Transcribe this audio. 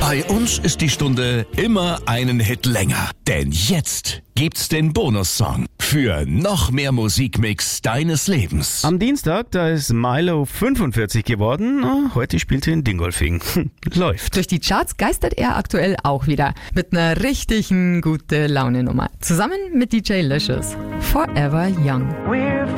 Bei uns ist die Stunde immer einen Hit länger. Denn jetzt gibt's den Bonussong für noch mehr Musikmix deines Lebens. Am Dienstag, da ist Milo 45 geworden. Heute spielt er in Dingolfing. Läuft. Durch die Charts geistert er aktuell auch wieder. Mit einer richtigen gute Laune-Nummer. Zusammen mit DJ Licious. Forever Young.